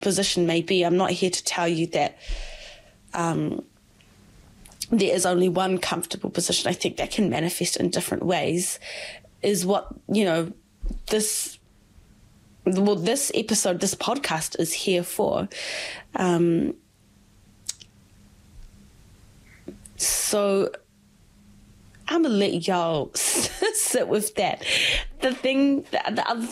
position may be. I'm not here to tell you that there is only one comfortable position. I think that can manifest in different ways, is what, this episode, this podcast is here for. So I'm going to let y'all sit with that. The other thing